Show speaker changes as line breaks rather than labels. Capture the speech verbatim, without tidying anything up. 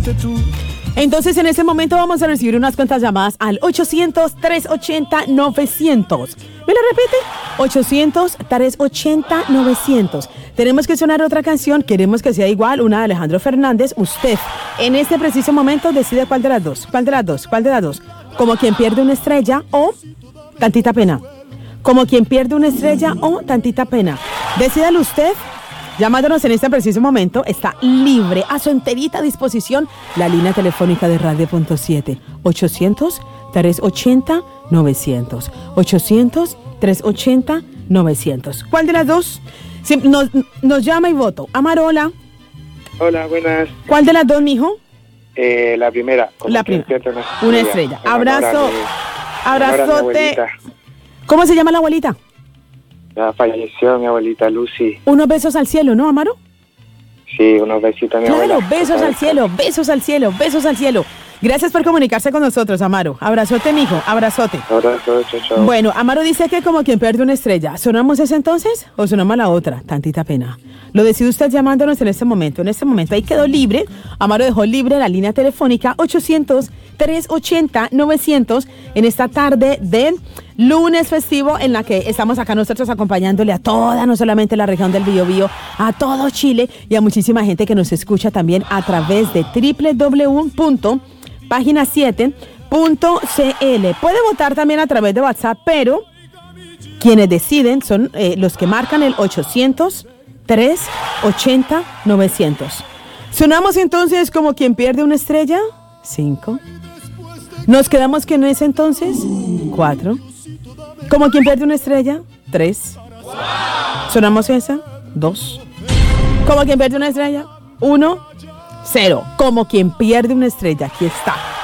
Entonces, en este momento vamos a recibir unas cuantas llamadas al ochocientos, trescientos ochenta, novecientos. ¿Me lo repite? ochocientos, trescientos ochenta, novecientos. Tenemos que sonar otra canción. Queremos que sea igual, una de Alejandro Fernández. Usted, en este preciso momento, decide cuál de las dos. ¿Cuál de las dos? ¿Cuál de las dos? Como quien pierde una estrella o tantita pena. Como quien pierde una estrella o tantita pena. Decídalo usted. Llamándonos en este preciso momento, está libre, a su enterita disposición, la línea telefónica de Radio Punto siete. ochocientos, trescientos ochenta, novecientos. ochocientos, trescientos ochenta, novecientos. ¿Cuál de las dos? Sí, nos, nos llama y voto. Amaro, hola.
Hola, buenas.
¿Cuál de las dos, mijo?
Eh, la primera.
La primera. Una, una estrella. Abrazo. Abrazote. ¿Cómo se llama la abuelita?
Ya falleció mi abuelita Lucy.
Unos besos al cielo, ¿no, Amaro?
Sí, unos besitos a mi
claro,
abuela.
Claro, besos al cielo, besos al cielo, besos al cielo. Gracias por comunicarse con nosotros, Amaro. Abrazote, mijo, abrazote.
Abrazo, chao, chao.
Bueno, Amaro dice que como quien pierde una estrella. ¿Sonamos esa entonces o sonamos la otra? Tantita pena. Lo decide usted llamándonos en este momento. En este momento ahí quedó libre. Amaro dejó libre la línea telefónica ochocientos, trescientos ochenta, novecientos en esta tarde de lunes festivo en la que estamos acá nosotros acompañándole a toda, no solamente la región del Biobío, a todo Chile y a muchísima gente que nos escucha también a través de doble u doble u doble u punto página siete punto c l. Puede votar también a través de WhatsApp, pero quienes deciden son eh, los que marcan el ochocientos, trescientos ochenta, novecientos. Sonamos entonces como quien pierde una estrella. Cinco. Nos quedamos que en ese entonces. Cuatro. Como quien pierde una estrella. Tres. Sonamos esa. Dos. Como quien pierde una estrella. Uno. Cero. Como quien pierde una estrella. Aquí está.